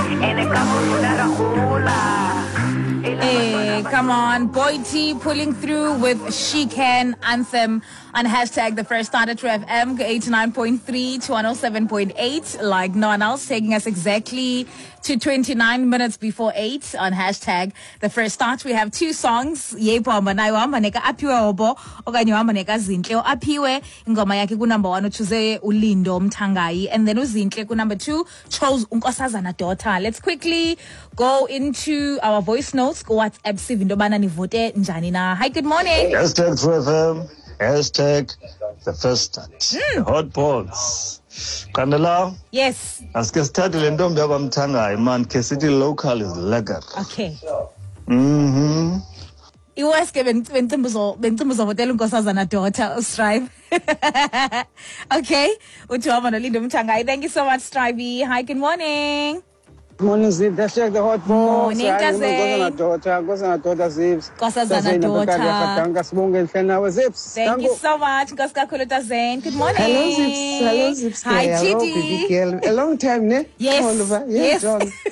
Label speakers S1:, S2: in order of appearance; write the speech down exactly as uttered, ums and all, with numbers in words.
S1: Hey, come on. Boy T pulling through with She Can Anthem on hashtag the first start at True F M, eighty-nine point three to one oh seven point eight. Like no one else, taking us exactly to twenty-nine minutes before eight on hashtag the first start. We have two songs. Yepo amanayo amaneka apiwe obo okanye amaneka zinhle apiwe ingoma yakhe ku number one uchuze uLindo Mthangayi, and then uzinhle ku number two chose uNkosazana Daughter. Let's quickly go into our voice notes. Go WhatsApp sivindo bana nivote njani na. Hi, good morning.
S2: Hashtag True F M. Hashtag the first start. Mm. The hot balls. Kandala.
S1: Yes.
S2: Aske start le ndombi yakwa Mthangayi man ke city local is lekker.
S1: Okay.
S2: Mhm.
S1: Iwaske bentimbuzo bentimbuzo votela uNkosazana Daughter Strive. Okay. Uthi wama noLindo Mthangayi. Thank you so much, Strive. Hi, good morning.
S3: Good morning, Zip. That's like the hot balls.
S1: Morning, Kazay.
S3: Nkosazana Daughter, Nkosazana Daughter, Zips.
S1: Nkosazana Daughter.
S3: Zips.
S1: Thank you so much, Nkosazana Zane. Good morning.
S3: Hello, Zips. Hello, Zips.
S1: Hi,
S3: Hello,
S1: Gigi.
S3: baby girl. A long time, ne?
S1: Yes.
S3: Oliver.
S1: Yes.
S3: Yes, John.